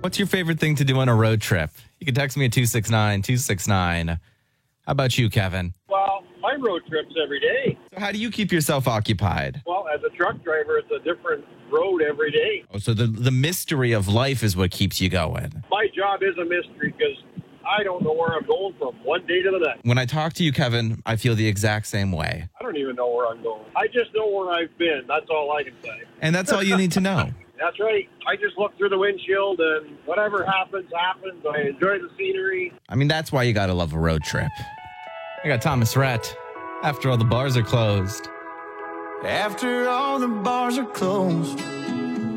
What's your favorite thing to do on a road trip? You can text me at 269-269. How about you, Kevin? Well, my road trips every day. So how do you keep yourself occupied? Well, as a truck driver, it's a different road every day. Oh, so the mystery of life is what keeps you going. My job is a mystery because I don't know where I'm going from one day to the next. When I talk to you, Kevin, I feel the exact same way. I don't even know where I'm going. I just know where I've been. That's all I can say. And that's all you need to know. That's right. I just look through the windshield and whatever happens, happens. I enjoy the scenery. I mean, that's why you got to love a road trip. I got Thomas Rhett. After all the bars are closed. After all the bars are closed.